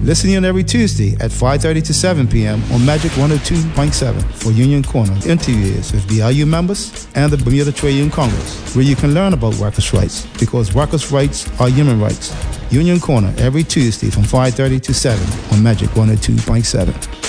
Listen in every Tuesday at 5:30 to 7 p.m. on Magic 102.7 for Union Corner interviews with BIU members and the Bermuda Trade Union Congress, where you can learn about workers' rights, because workers' rights are human rights. Union Corner every Tuesday from 5:30 to 7 on Magic 102.7.